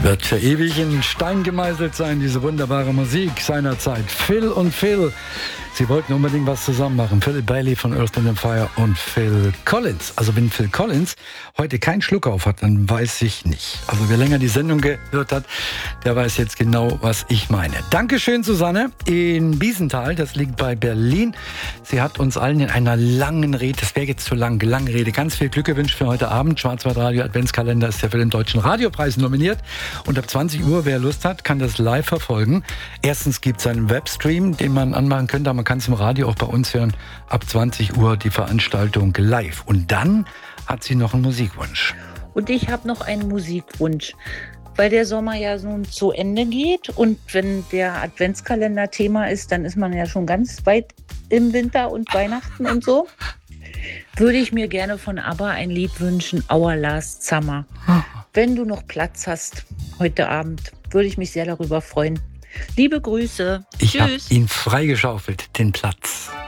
Wird für ewig in Stein gemeißelt sein, diese wunderbare Musik seinerzeit. Phil und Phil. Sie wollten unbedingt was zusammen machen. Phil Bailey von Earth, Wind & Fire und Phil Collins. Also wenn Phil Collins heute keinen Schluck auf hat, dann weiß ich nicht. Also wer länger die Sendung gehört hat, der weiß jetzt genau, was ich meine. Dankeschön, Susanne, in Biesenthal. Das liegt bei Berlin. Sie hat uns allen in einer langen Rede, das wäre jetzt zu lang, lange Rede, ganz viel Glück gewünscht für heute Abend. Schwarzwaldradio Adventskalender ist ja für den Deutschen Radiopreis nominiert. Und ab 20 Uhr, wer Lust hat, kann das live verfolgen. Erstens gibt es einen Webstream, den man anmachen könnte, aber man kann es im Radio auch bei uns hören. Ab 20 Uhr die Veranstaltung live. Und dann hat sie noch einen Musikwunsch. Und ich habe noch einen Musikwunsch, weil der Sommer ja nun zu Ende geht. Und wenn der Adventskalender Thema ist, dann ist man ja schon ganz weit im Winter und Weihnachten und so. Würde ich mir gerne von ABBA ein Lied wünschen, Our Last Summer. Wenn du noch Platz hast heute Abend, würde ich mich sehr darüber freuen. Liebe Grüße. Ich habe Tschüss. ihn freigeschaufelt, den Platz.